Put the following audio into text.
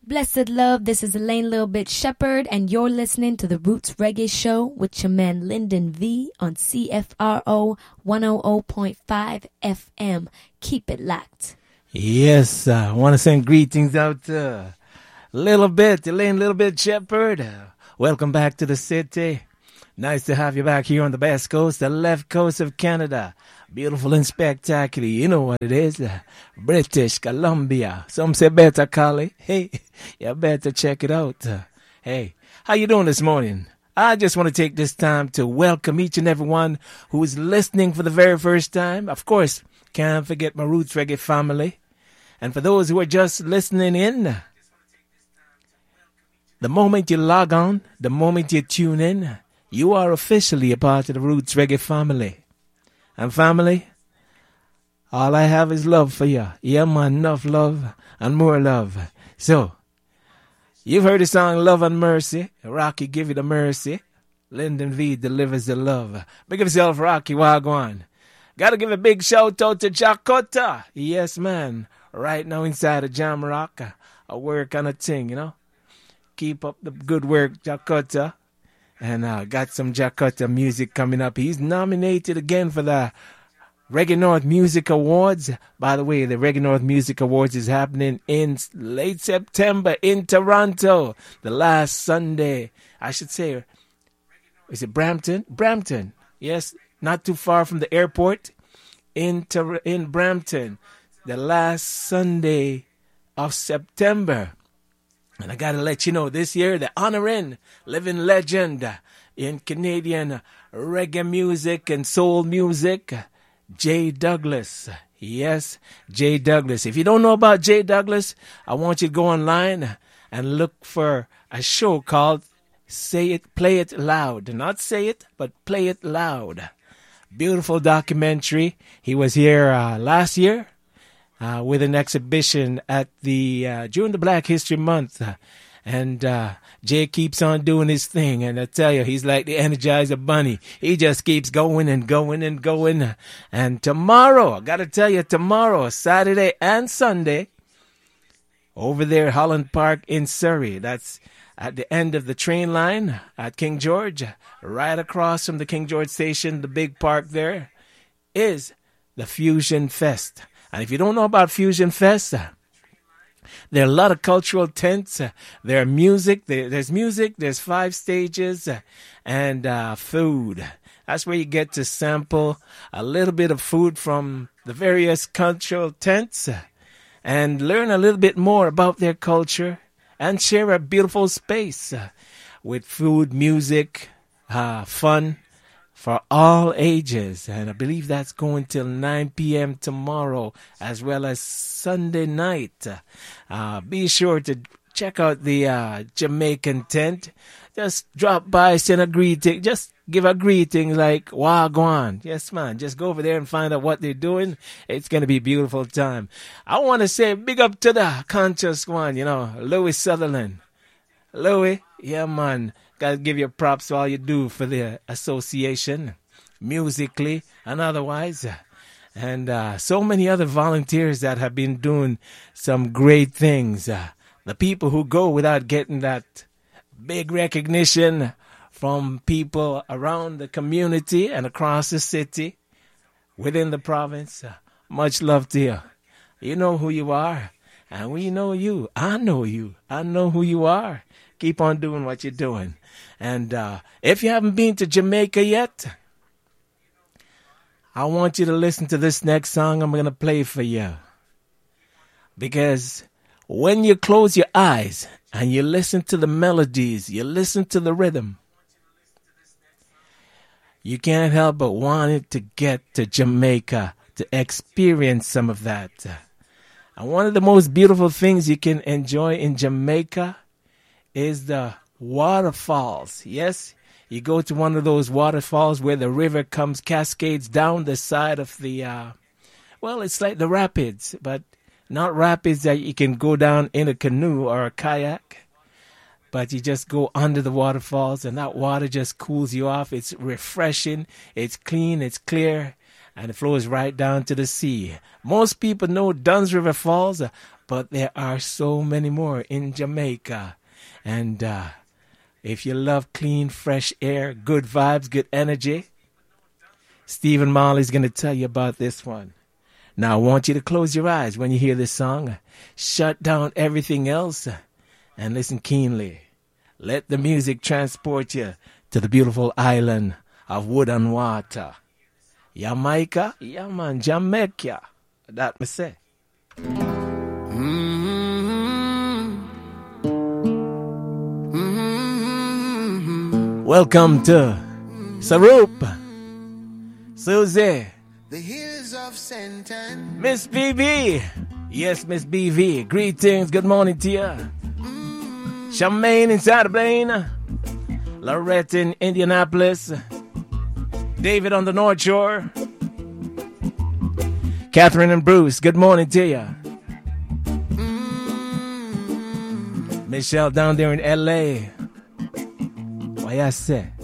Blessed love, this is Elaine Little Bit Shepherd, and you're listening to the Roots Reggae Show with your man Lyndon V on CFRO 100.5 FM. Keep it locked. Yes, I want to send greetings out to Elaine Little Bit Shepherd. Welcome back to the city. Nice to have you back here on the West Coast, the left coast of Canada. Beautiful and spectacular. You know what it is. British Columbia. Some say better call it. Hey, you better check it out. Hey, how you doing this morning? I just want to take this time to welcome each and everyone who is listening for the very first time. Of course, can't forget my Roots Reggae family. And for those who are just listening in, the moment you log on, the moment you tune in, you are officially a part of the Roots Reggae family. And family, all I have is love for you. Yeah, man, enough love and more love. So, you've heard the song Love and Mercy. Rocky give you the mercy. Lyndon V delivers the love. Big of yourself, Rocky Wagwan. Gotta give a big shout out to Jakota. Yes, man. Right now inside of Jam Rock. I work on a thing, you know. Keep up the good work, Jakota. And got some Jakota music coming up. He's nominated again for the Reggae North Music Awards. By the way, the Reggae North Music Awards is happening in late September in Toronto. The last Sunday, I should say. Is it Brampton? Brampton. Yes, not too far from the airport in Brampton. The last Sunday of September. And I got to let you know, this year, they're honoring living legend in Canadian reggae music and soul music, Jay Douglas. Yes, Jay Douglas. If you don't know about Jay Douglas, I want you to go online and look for a show called Say It, Play It Loud. Not say it, but play it loud. Beautiful documentary. He was here last year. With an exhibition at the during the Black History Month. And Jay keeps on doing his thing. And I tell you, he's like the Energizer Bunny. He just keeps going and going and going. And tomorrow, I got to tell you, tomorrow, Saturday and Sunday, over there, Holland Park in Surrey. That's at the end of the train line at King George. Right across from the King George station, the big park there, is the Fusion Fest. And if you don't know about Fusion Fest, there are a lot of cultural tents. There are music. There's music. There's 5 stages and food. That's where you get to sample a little bit of food from the various cultural tents and learn a little bit more about their culture and share a beautiful space with food, music, fun. For all ages, and I believe that's going till 9 p.m. tomorrow, as well as Sunday night. Be sure to check out the Jamaican tent. Just drop by, send a greeting. Just give a greeting like Wagwan. Yes, man. Just go over there and find out what they're doing. It's going to be a beautiful time. I want to say big up to the conscious one, you know, Louis Sutherland. Louis, yeah, man. Got to give you props for all you do for the association, musically and otherwise. And so many other volunteers that have been doing some great things. The people who go without getting that big recognition from people around the community and across the city, within the province. Much love to you. You know who you are, and we know you. I know you. I know who you are. Keep on doing what you're doing. And if you haven't been to Jamaica yet, I want you to listen to this next song I'm going to play for you. Because when you close your eyes and you listen to the melodies, you listen to the rhythm, you can't help but want to get to Jamaica to experience some of that. And one of the most beautiful things you can enjoy in Jamaica is the waterfalls. Yes, you go to one of those waterfalls where the river comes, cascades down the side of the, well, it's like the rapids, but not rapids that you can go down in a canoe or a kayak, but you just go under the waterfalls and that water just cools you off. It's refreshing, it's clean, it's clear, and it flows right down to the sea. Most people know Dunn's River Falls, but there are so many more in Jamaica. And if you love clean, fresh air, good vibes, good energy, Stephen Marley's going to tell you about this one. Now, I want you to close your eyes when you hear this song. Shut down everything else and listen keenly. Let the music transport you to the beautiful island of wood and water. Jamaica? Yeah, man, Jamaica. That me say. Welcome to Sarup, Susie, the hills of Senton. Miss BB. Yes, Miss BV. Greetings. Good morning to you. Charmaine inside the plane. Lorette in Indianapolis. David on the North Shore. Catherine and Bruce. Good morning to you. Michelle down there in LA. Why I say?